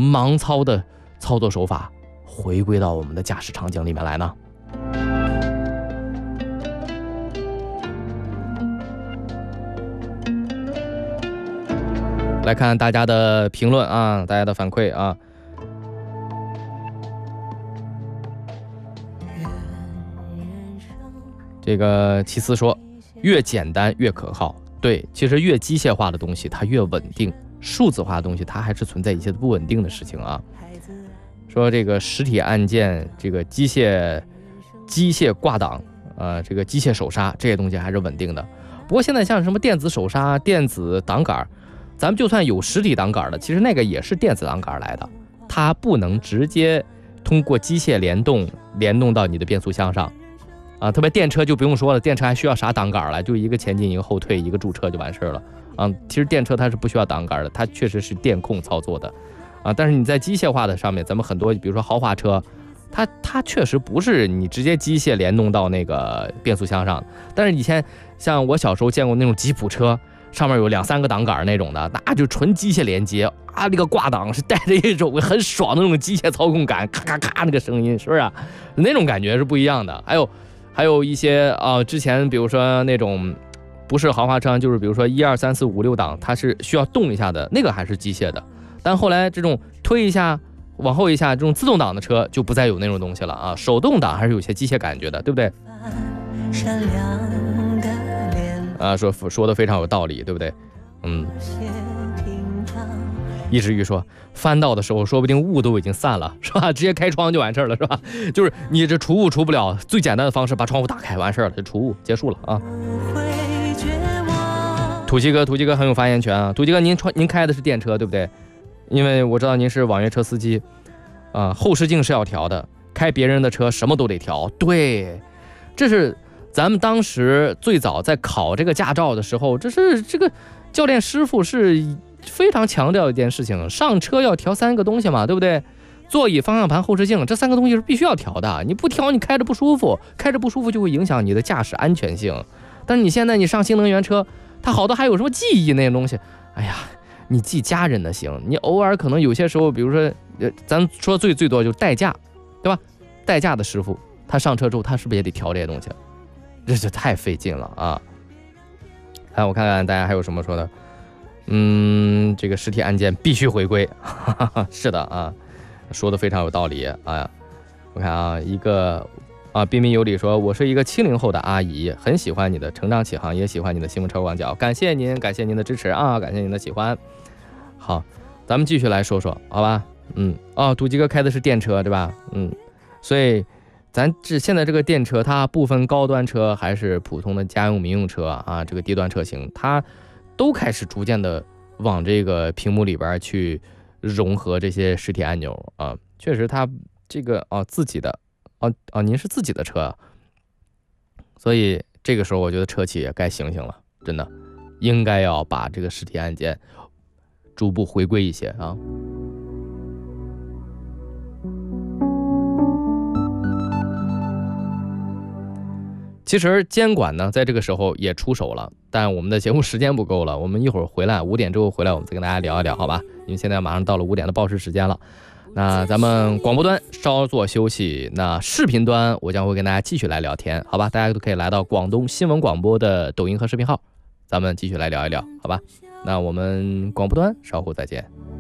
盲操的操作手法回归到我们的驾驶场景里面来呢？来看大家的评论啊，大家的反馈啊。这个齐思说，越简单越可靠。对，其实越机械化的东西它越稳定，数字化的东西它还是存在一些不稳定的事情啊。说这个实体按键，这个机械挂档，这个机械手刹这些东西还是稳定的。不过现在像什么电子手刹、电子挡杆，咱们就算有实体挡杆的，其实那个也是电子挡杆来的，它不能直接通过机械联动到你的变速箱上。特别电车就不用说了，电车还需要啥挡杆了？就一个前进，一个后退，一个驻车就完事了啊。其实电车它是不需要挡杆的，它确实是电控操作的啊。但是你在机械化的上面，咱们很多比如说豪华车，它确实不是你直接机械联动到那个变速箱上。但是以前像我小时候见过那种吉普车，上面有2、3个挡杆那种的，那就纯机械连接啊，那个挂档是带着一种很爽的那种机械操控感，咔咔咔那个声音，是不是啊？那种感觉是不一样的。还有一些之前比如说那种不是豪华车，就是比如说1、2、3、4、5、6档，它是需要动一下的，那个还是机械的。但后来这种推一下往后一下这种自动挡的车就不再有那种东西了啊，手动挡还是有些机械感觉的，对不对？说的非常有道理，对不对？一直于说翻到的时候说不定雾都已经散了，是吧？直接开窗就完事儿了，是吧？就是你这除雾除不了，最简单的方式把窗户打开完事儿了，这除雾结束了啊。土鸡哥很有发言权啊。土鸡哥您开的是电车对不对？因为我知道您是网约车司机后视镜是要调的，开别人的车什么都得调。对，这是咱们当时最早在考这个驾照的时候，这是这个教练师傅是非常强调一件事情，上车要调3个东西嘛，对不对？座椅、方向盘、后视镜，这3个东西是必须要调的，你不调你开着不舒服，就会影响你的驾驶安全性。但是你现在你上新能源车，它好多还有什么记忆那些东西，哎呀，你记家人的行，你偶尔可能有些时候，比如说咱说最多就是代驾，对吧？代驾的师傅他上车之后，他是不是也得调这些东西？这就太费劲了啊！我看看大家还有什么说的。这个实体按键必须回归，是的啊，说的非常有道理啊。我看啊，一个彬彬有礼说，我是一个70后的阿姨，很喜欢你的成长启航，也喜欢你的新闻车广角，感谢您的支持啊，感谢您的喜欢。好，咱们继续来说说，好吧？土鸡哥开的是电车对吧？所以咱现在这个电车，它不分高端车还是普通的家用民用车啊，这个低端车型，它都开始逐渐的往这个屏幕里边去融合这些实体按钮啊。确实它这个自己的您是自己的车，所以这个时候我觉得车企也该醒醒了，真的应该要把这个实体按键逐步回归一些啊。其实监管呢在这个时候也出手了，但我们的节目时间不够了，我们一会儿回来5点之后回来，我们再跟大家聊一聊，好吧？因为现在马上到了5点的报时时间了。那咱们广播端稍作休息，那视频端我将会跟大家继续来聊天，好吧？大家都可以来到广东新闻广播的抖音和视频号，咱们继续来聊一聊，好吧？那我们广播端稍后再见。